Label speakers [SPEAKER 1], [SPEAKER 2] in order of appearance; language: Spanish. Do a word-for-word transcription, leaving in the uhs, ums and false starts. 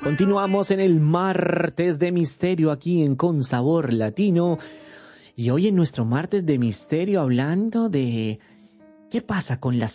[SPEAKER 1] Continuamos en el martes de misterio aquí en Con Sabor Latino. Y hoy en nuestro martes de misterio hablando de qué pasa con las